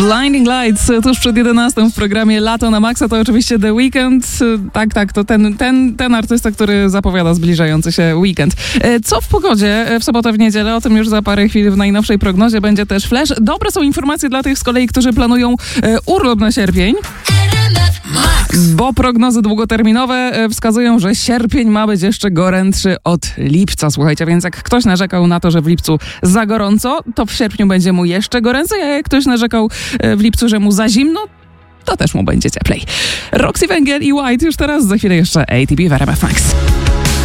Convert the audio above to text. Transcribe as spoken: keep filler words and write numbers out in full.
Blinding Lights tuż przed jedenastą w programie Lato na Maxa, to oczywiście The Weeknd. Tak, tak, to ten, ten, ten artysta, który zapowiada zbliżający się weekend. Co w pogodzie w sobotę, w niedzielę? O tym już za parę chwil w najnowszej prognozie. Będzie też flash. Dobre są informacje dla tych z kolei, którzy planują urlop na sierpień. Bo prognozy długoterminowe wskazują, że sierpień ma być jeszcze gorętszy od lipca. Słuchajcie, więc jak ktoś narzekał na to, że w lipcu za gorąco, to w sierpniu będzie mu jeszcze goręcej, a jak ktoś narzekał w lipcu, że mu za zimno, to też mu będzie cieplej. Roxy Węgiel i White już teraz, za chwilę jeszcze A T P w R M F Max.